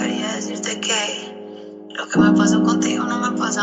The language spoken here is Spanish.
quería decirte que lo que me pasó contigo no me pasa